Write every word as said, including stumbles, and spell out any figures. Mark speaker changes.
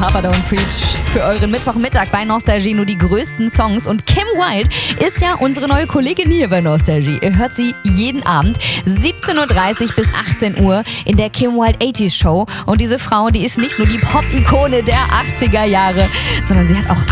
Speaker 1: Papa Don't Preach für euren Mittwochmittag bei Nostalgie. Nur die größten Songs. Und Kim Wilde ist ja unsere neue Kollegin hier bei Nostalgie. Ihr hört sie jeden Abend siebzehn Uhr dreißig bis achtzehn Uhr in der Kim Wilde achtziger Show. Und diese Frau, die ist nicht nur die Pop-Ikone der achtziger Jahre, sondern sie hat auch